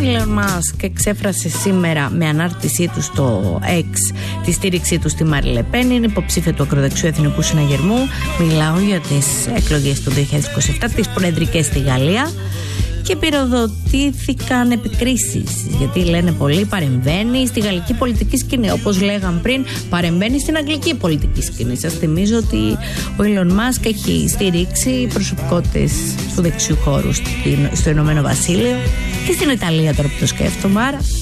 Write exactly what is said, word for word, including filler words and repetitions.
Elon Musk εξέφρασε σήμερα με ανάρτησή του στο X τη στήριξή του στη Μάριν Λε Πεν, είναι υποψήφια του ακροδεξιού Εθνικού Συναγερμού. Μιλάω για τις εκλογές του δύο χιλιάδες είκοσι επτά, τις προεδρικές στη Γαλλία. Και πυροδοτήθηκαν επικρίσεις, γιατί λένε πολλοί παρεμβαίνει στη γαλλική πολιτική σκηνή. Όπως λέγαν πριν, παρεμβαίνει στην αγγλική πολιτική σκηνή. Σας θυμίζω ότι ο Elon Musk έχει στηρίξει προσωπικότητες του δεξιού χώρου στο Ηνωμένο Βασίλειο και στην Ιταλία, τώρα που το σκέφτομαι. Άρα